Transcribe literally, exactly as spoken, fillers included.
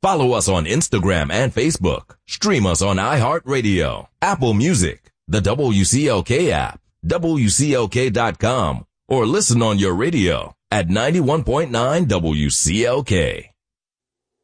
Follow us on Instagram and Facebook. Stream us on iHeartRadio, Apple Music, the W C L K app, W C L K dot com, or listen on your radio at ninety-one point nine W C L K.